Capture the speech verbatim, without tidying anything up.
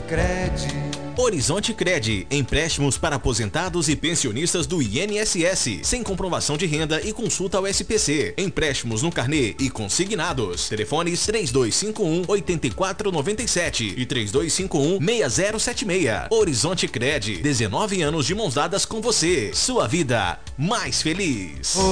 Cred. Horizonte Cred, empréstimos para aposentados e pensionistas do I N S S, sem comprovação de renda e consulta ao S P C. Empréstimos no carnê e consignados. Telefones três dois cinco um, oito quatro nove sete e três dois cinco um, seis zero sete seis. Horizonte Cred, dezenove anos de mãos dadas com você. Sua vida mais feliz.